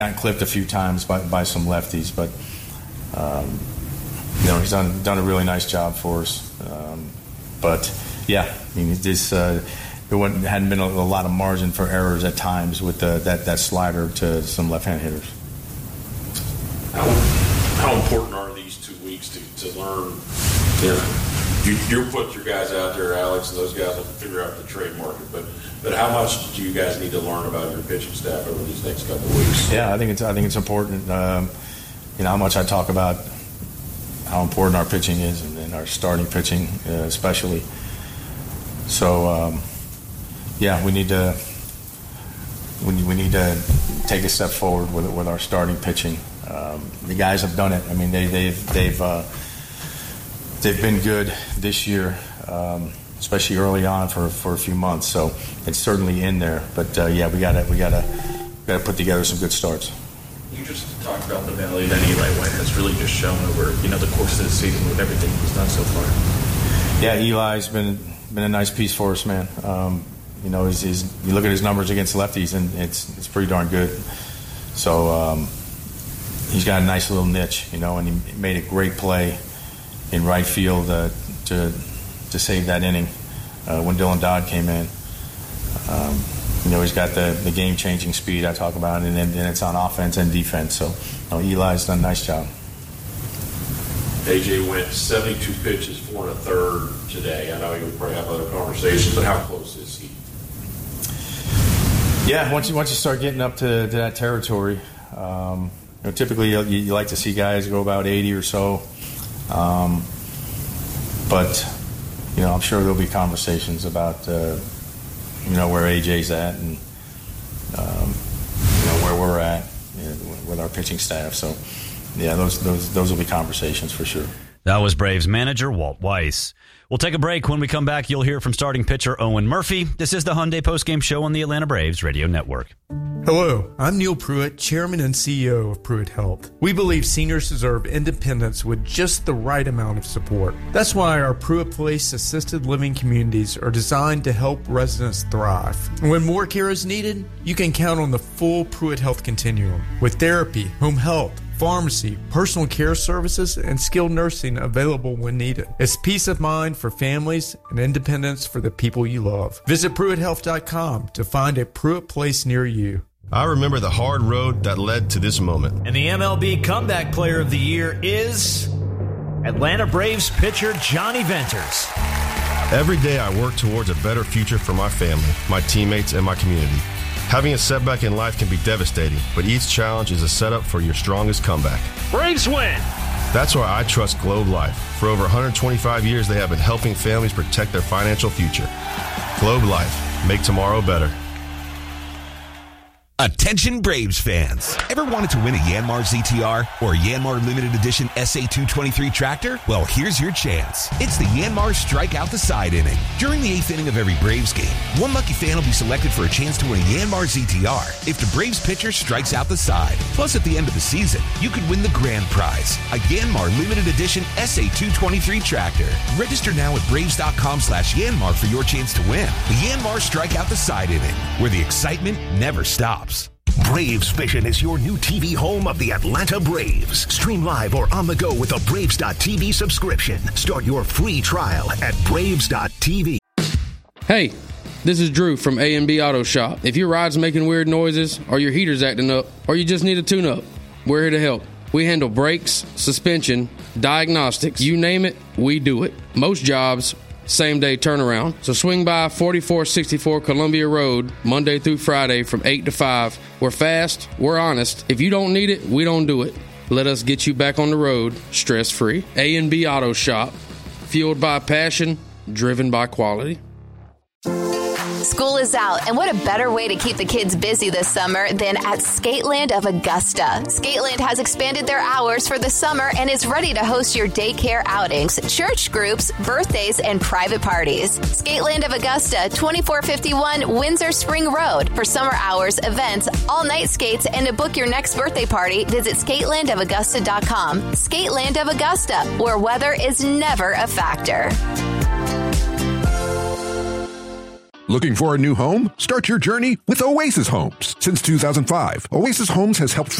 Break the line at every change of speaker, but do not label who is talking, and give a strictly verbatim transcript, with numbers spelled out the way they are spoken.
Gotten clipped a few times by, by some lefties, but um, you know, he's done done a really nice job for us. Um, but yeah, I mean, this uh, there wasn't, hadn't been a, a lot of margin for errors at times with the, that that slider to some left-hand hitters.
How, how important are these two weeks to, to learn? You know, you, you put your guys out there, Alex, and those guys will figure out the trade market. But but how much do you guys need to learn about your pitching staff over these next couple of weeks?
Yeah, I think it's I think it's important. Um, you know, how much I talk about how important our pitching is, and, and our starting pitching uh, especially. So um, yeah, we need to we, we need to take a step forward with with our starting pitching. Um, the guys have done it. I mean, they, they've they've uh, they've been good this year, um, especially early on for, for a few months. So it's certainly in there. But uh, yeah, we gotta we gotta we gotta put together some good starts.
You just talked about the value that Eli White has really just shown over you know the course of the season with everything he's done so far.
Yeah, Eli's been been a nice piece for us, man. Um, you know, he's, he's, you look at his numbers against lefties, and it's it's pretty darn good. So. Um, He's got a nice little niche, you know, and he made a great play in right field uh, to to save that inning uh, when Dylan Dodd came in. Um, you know, he's got the, the game-changing speed I talk about, and then and it's on offense and defense. So, you know, Eli's done a nice job.
A J went seventy-two pitches, four and a third today. I know you would probably have other conversations, but how close is he?
Yeah, once you once you start getting up to, to that territory. Um, You know, typically, you, you like to see guys go about eighty or so, um, but you know, I'm sure there'll be conversations about uh, you know where A J's at and um, you know where we're at you know, with our pitching staff. So, yeah, those those those will be conversations for sure.
That was Braves manager Walt Weiss. We'll take a break. When we come back, you'll hear from starting pitcher Owen Murphy. This is the Hyundai Postgame Show on the Atlanta Braves Radio Network.
Hello, I'm Neil Pruitt, Chairman and C E O of Pruitt Health. We believe seniors deserve independence with just the right amount of support. That's why our Pruitt Place assisted living communities are designed to help residents thrive. When more care is needed, you can count on the full Pruitt Health continuum with therapy, home health, pharmacy, personal care services, and skilled nursing available when needed. It's peace of mind for families and independence for the people you love. Visit Pruitt Health dot com to find a Pruitt Place near you.
I remember the hard road that led to this moment.
And the M L B Comeback Player of the Year is Atlanta Braves pitcher Johnny Venters.
Every day I work towards a better future for my family, my teammates, and my community. Having a setback in life can be devastating, but each challenge is a setup for your strongest comeback.
Braves win!
That's why I trust Globe Life. For over one hundred twenty-five years, they have been helping families protect their financial future. Globe Life. Make tomorrow better.
Attention Braves fans. Ever wanted to win a Yanmar Z T R or a Yanmar Limited Edition S A two twenty-three tractor? Well, here's your chance. It's the Yanmar Strike Out the Side inning. During the eighth inning of every Braves game, one lucky fan will be selected for a chance to win a Yanmar Z T R if the Braves pitcher strikes out the side. Plus, at the end of the season, you could win the grand prize, a Yanmar Limited Edition S A two twenty-three tractor. Register now at Braves.com slash Yanmar for your chance to win the Yanmar Strike Out the Side inning, where the excitement never stops.
Braves Vision is your new T V home of the Atlanta Braves. Stream live or on the go with a Braves dot T V subscription. Start your free trial at Braves dot T V.
Hey, this is Drew from A and B Auto Shop. If your ride's making weird noises, or your heater's acting up, or you just need a tune-up, we're here to help. We handle brakes, suspension, diagnostics, you name it, we do it. Most jobs, same-day turnaround. So swing by forty-four sixty-four Columbia Road, Monday through Friday from eight to five. We're fast, we're honest. If you don't need it, we don't do it. Let us get you back on the road, stress-free. A and B Auto Shop, fueled by passion, driven by quality.
School is out, and what a better way to keep the kids busy this summer than at Skateland of Augusta. Skateland has expanded their hours for the summer and is ready to host your daycare outings, church groups, birthdays, and private parties. Skateland of Augusta, twenty-four fifty-one Windsor Spring Road. For summer hours, events, all-night skates, and to book your next birthday party, visit skateland of augusta dot com. Skateland of Augusta, where weather is never a factor.
Looking for a new home? Start your journey with Oasis Homes. Since two thousand five, Oasis Homes has helped